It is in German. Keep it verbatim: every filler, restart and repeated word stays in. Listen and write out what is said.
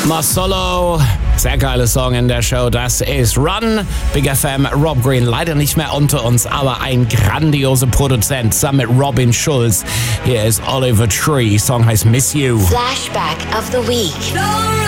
Masolo, sehr geiler Song in der Show, das ist Run. Big F M, Rob Green, leider nicht mehr unter uns, aber ein grandioser Produzent zusammen mit Robin Schulz. Hier ist Oliver Tree, Song heißt Miss You. Flashback of the Week.